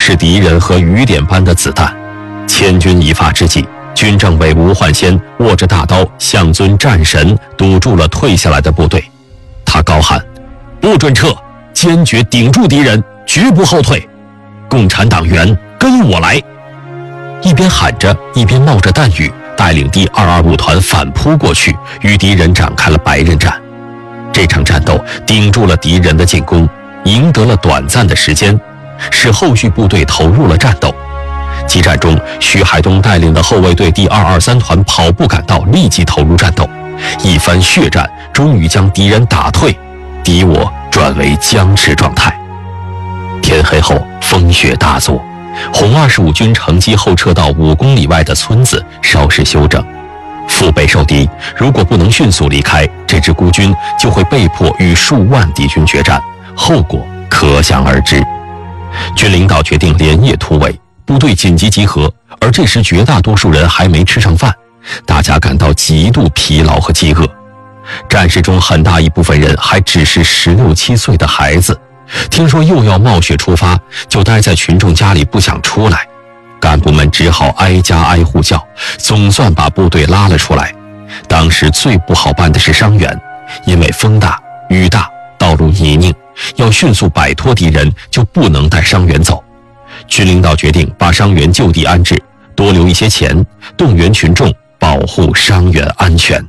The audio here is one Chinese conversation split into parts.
是敌人和雨点般的子弹。千钧一发之际，军政委吴焕先握着大刀，像尊战神，堵住了退下来的部队。他高喊：“不准撤，坚决顶住敌人，绝不后退！共产党员跟我来！”一边喊着，一边冒着弹雨，带领第225团反扑过去，与敌人展开了白刃战。这场战斗顶住了敌人的进攻，赢得了短暂的时间，使后续部队投入了战斗。激战中，徐海东带领的后卫队第223团跑步赶到，立即投入战斗。一番血战，终于将敌人打退，敌我转为僵持状态。天黑后，风雪大作，红25军乘机后撤到5公里外的村子稍事休整。腹背受敌，如果不能迅速离开，这支孤军就会被迫与数万敌军决战，后果可想而知。军领导决定连夜突围，部队紧急集合，而这时绝大多数人还没吃上饭，大家感到极度疲劳和饥饿。战士中很大一部分人还只是16、17岁的孩子，听说又要冒雪出发，就待在群众家里不想出来。干部们只好挨家挨户叫，总算把部队拉了出来。当时最不好办的是伤员，因为风大雨大，道路泥泞，要迅速摆脱敌人，就不能带伤员走。军领导决定把伤员就地安置，多留一些钱，动员群众保护伤员安全。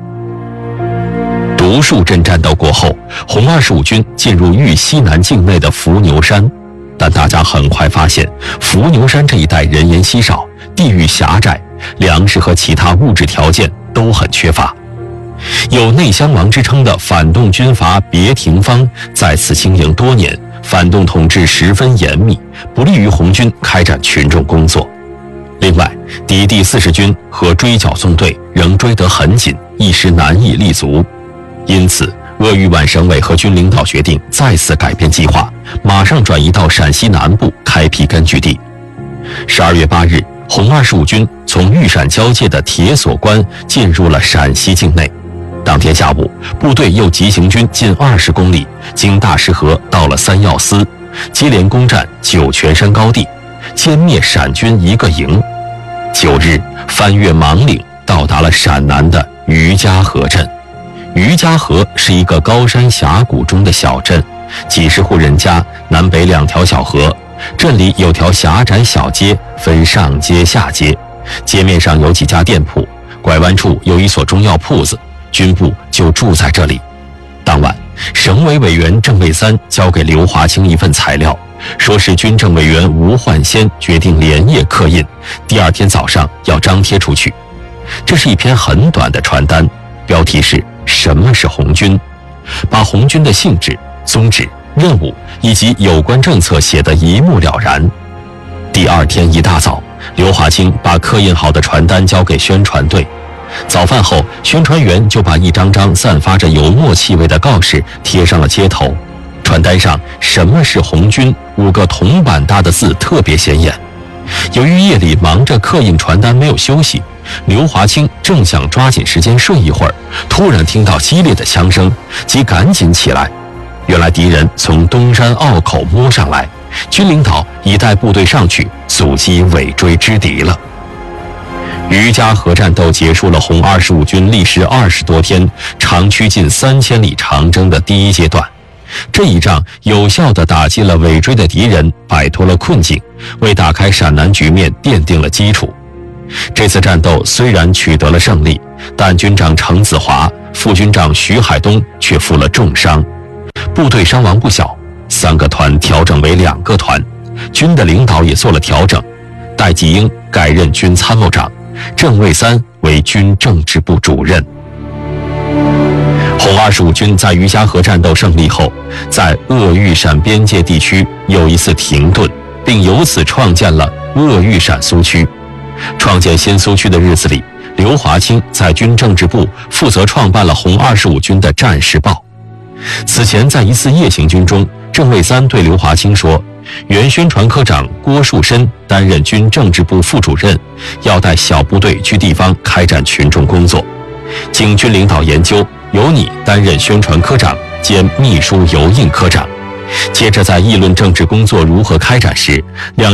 独树镇战斗过后，红25军进入豫西南境内的伏牛山，但大家很快发现，伏牛山这一带人烟稀少，地域狭窄，粮食和其他物质条件都很缺乏。有内乡王之称的反动军阀别廷芳在此经营多年，反动统治十分严密，不利于红军开展群众工作。另外，敌第40军和追剿纵队仍追得很紧，一时难以立足。因此，鄂豫皖省委和军领导决定再次改变计划，马上转移到陕西南部开辟根据地。12月8日，红25军从豫陕交界的铁索关进入了陕西境内。当天下午，部队又急行军近20公里，经大石河到了三要司，接连攻占酒泉山高地，歼灭陕军1个营。9日，翻越芒岭，到达了陕南的于家河镇。于家河是一个高山峡谷中的小镇，几十户人家，南北2条小河。镇里有条狭窄小街，分上街下街，街面上有几家店铺，拐弯处有一所中药铺子，军部就住在这里。当晚，省委委员郑卫三交给刘华清一份材料，说是军政委员吴焕先决定连夜刻印，第2天早上要张贴出去。这是一篇很短的传单，标题是什么是红军，把红军的性质、宗旨、任务以及有关政策写得一目了然。第2天一大早，刘华清把刻印好的传单交给宣传队。早饭后，宣传员就把一张张散发着油墨气味的告示贴上了街头。传单上“什么是红军”5个铜板大的字特别显眼。由于夜里忙着刻印传单没有休息，刘华清正想抓紧时间睡一会儿，突然听到激烈的枪声，即赶紧起来。原来敌人从东山坳口摸上来，军领导已带部队上去阻击尾追之敌了。于家河战斗结束了红25军历时20多天，长驱近3000里长征的第1阶段。这一仗有效地打击了尾追的敌人，摆脱了困境，为打开陕南局面奠定了基础。这次战斗虽然取得了胜利，但军长程子华、副军长徐海东却负了重伤，部队伤亡不小，3个团调整为2个团，军的领导也做了调整，戴季英改任军参谋长，郑卫三为军政治部主任。红25军在于家河战斗胜利后，在鄂豫陕边界地区又一次停顿，并由此创建了鄂豫陕苏区。创建新苏区的日子里，刘华清在军政治部负责创办了红25军的战时报。此前在一次夜行军中，郑卫三对刘华清说，原宣传科长郭树深担任军政治部副主任，要带小部队去地方开展群众工作。经军领导研究，由你担任宣传科长兼秘书邮印科长。接着在议论政治工作如何开展时，